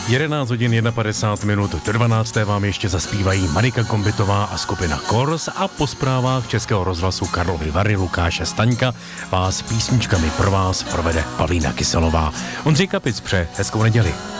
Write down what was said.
11 hodin 51 minut do 12. vám ještě zaspívají Marika Kombitová a skupina Kors a po zprávách Českého rozhlasu Karlovy Vary Lukáše Staňka vás písničkami pro vás provede Pavlína Kyselová. Ondřej Kapic přeje hezkou neděli.